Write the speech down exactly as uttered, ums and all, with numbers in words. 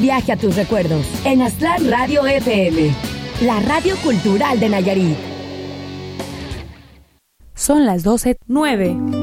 Viaje a tus recuerdos en Aztlán Radio F M, la radio cultural de Nayarit. Son las doce nueve.